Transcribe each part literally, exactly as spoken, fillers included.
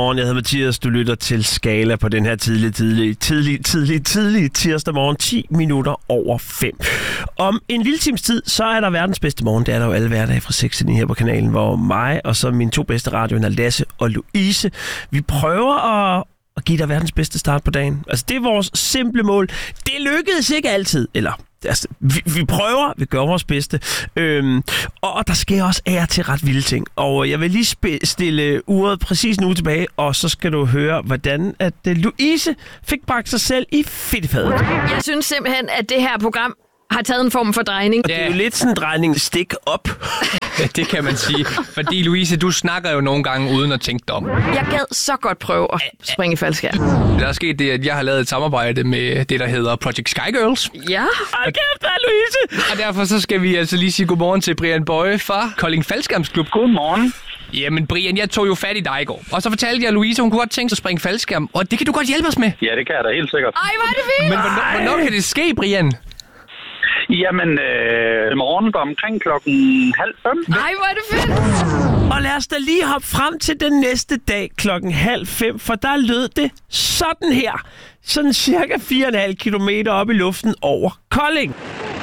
Godmorgen, jeg hedder Mathias. Du lytter til Skala på den her tidlige, tidlige, tidlige, tidlige, tidlige tirsdag morgen. ti minutter over fem. Om en lille times tid, så er der verdens bedste morgen. Det er der jo alle hverdage fra seks til ni her på kanalen, hvor mig og så mine to bedste radioer, Lasse og Louise, vi prøver at, at give dig verdens bedste start på dagen. Altså, det er vores simple mål. Det lykkedes ikke altid, eller... Altså, vi, vi prøver, vi gør vores bedste, øhm, og der sker også af til ret vilde ting. Og jeg vil lige sp- stille uret præcis nu tilbage, og så skal du høre, hvordan at uh, Louise fik bragt sig selv i fedtefadet. Jeg synes simpelthen, at det her program har taget en form for drejning. Og det er jo lidt sådan en drejning stik op. Ja, det kan man sige. Fordi, Louise, du snakker jo nogle gange uden at tænke dig om. Jeg gad så godt prøve at springe i faldskærm. Der er sket det, at jeg har lavet et samarbejde med det, der hedder Project Sky Girls. Ja. Ej, kæft, der, Louise! Og derfor så skal vi altså lige sige godmorgen til Brian Bøje fra Kolding Faldskærmsklub. Godmorgen. Jamen, Brian, jeg tog jo fat i dig i går. Og så fortalte jeg Louise, hun kunne godt tænke sig at springe faldskærm. Og det kan du godt hjælpe os med. Ja, det kan jeg da helt sikkert. Ej, hvor er det fint! Men hvornår, hvornår kan det ske, Brian? Jamen, øh, morgen omkring klokken halv fem. Ej, hvor er det fedt! Og lad os da lige hoppe frem til den næste dag klokken halv fem, for der lød det sådan her. Sådan cirka fire komma fem kilometer op i luften over Kolding.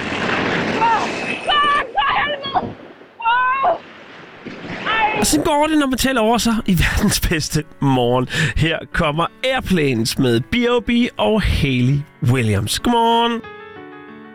Og så går det, når man tæller over sig i verdens bedste morgen. Her kommer Airplanes med B O B og Hayley Williams. Godmorgen.